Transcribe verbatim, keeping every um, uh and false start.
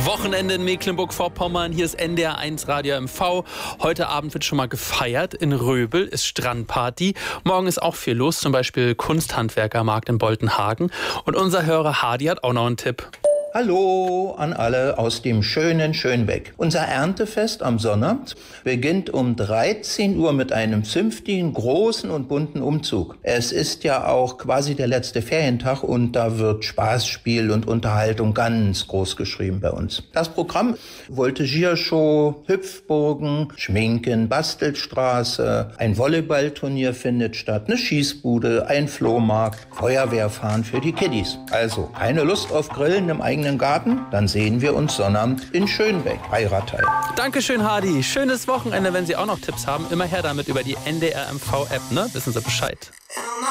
Wochenende in Mecklenburg-Vorpommern. Hier ist N D R eins Radio M V. Heute Abend wird schon mal gefeiert. In Röbel ist Strandparty. Morgen ist auch viel los, zum Beispiel Kunsthandwerkermarkt in Boltenhagen. Und unser Hörer Hardy hat auch noch einen Tipp. Hallo an alle aus dem schönen Schönbeck. Unser Erntefest am Sonnabend beginnt um dreizehn Uhr mit einem zünftigen, großen und bunten Umzug. Es ist ja auch quasi der letzte Ferientag und da wird Spaß, Spiel und Unterhaltung ganz groß geschrieben bei uns. Das Programm: Voltigiershow, Hüpfburgen, Schminken, Bastelstraße, ein Volleyballturnier findet statt, eine Schießbude, ein Flohmarkt, Feuerwehrfahren für die Kiddies. Also keine Lust auf Grillen im eigenen Garten? Dann sehen wir uns Sonnabend in Schönbeck bei Ratteil. Dankeschön, Hardy. Schönes Wochenende. Wenn Sie auch noch Tipps haben, immer her damit über die N D R M V App, ne? Wissen Sie Bescheid.